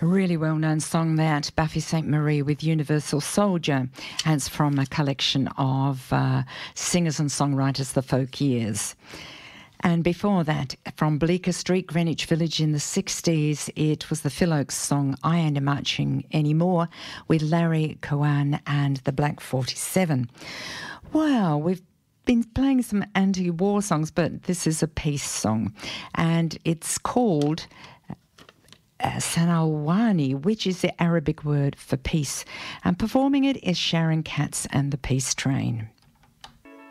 A really well-known song, that, Buffy Sainte-Marie with Universal Soldier, and it's from a collection of singers and songwriters, the Folk Years. And before that, from Bleecker Street, Greenwich Village in the 60s, it was the Phil Oakes song I Ain't A-Marching Anymore with Larry Cowan and the Black 47. Wow, we've been playing some anti-war songs, but this is a peace song, and it's called Sanawani, which is the Arabic word for peace. And performing it is Sharon Katz and the Peace Train.